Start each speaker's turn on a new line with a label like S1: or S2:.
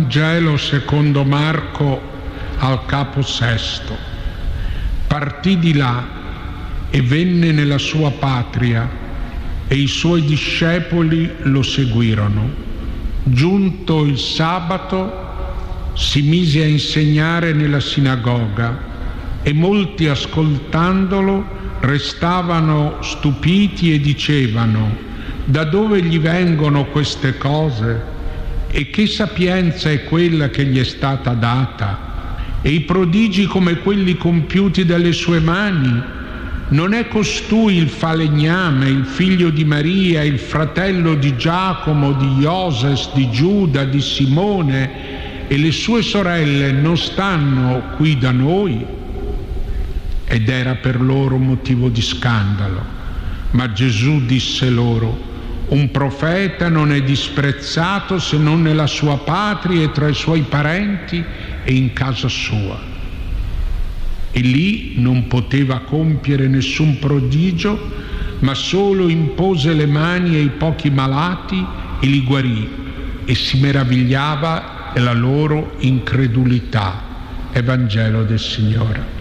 S1: Vangelo secondo Marco al capo 6. Partì di là e venne nella sua patria e i suoi discepoli lo seguirono. Giunto il sabato si mise a insegnare nella sinagoga e molti ascoltandolo restavano stupiti e dicevano: da dove gli vengono queste cose? E che sapienza è quella che gli è stata data? E i prodigi come quelli compiuti dalle sue mani? Non è costui il falegname, il figlio di Maria, il fratello di Giacomo, di Ioses, di Giuda, di Simone, e le sue sorelle non stanno qui da noi? Ed era per loro motivo di scandalo. Ma Gesù disse loro: un profeta non è disprezzato se non nella sua patria e tra i suoi parenti e in casa sua. E lì non poteva compiere nessun prodigio, ma solo impose le mani ai pochi malati e li guarì, e si meravigliava della loro incredulità. Evangelo del Signore.